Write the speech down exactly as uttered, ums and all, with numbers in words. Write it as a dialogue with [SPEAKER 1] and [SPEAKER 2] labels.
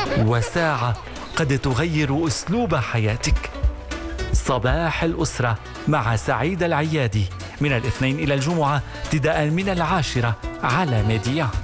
[SPEAKER 1] وساعة قد تغير أسلوب حياتك. صباح الأسرة مع سعيد العيادي، من الاثنين إلى الجمعة ابتداء من العاشرة على ميديا.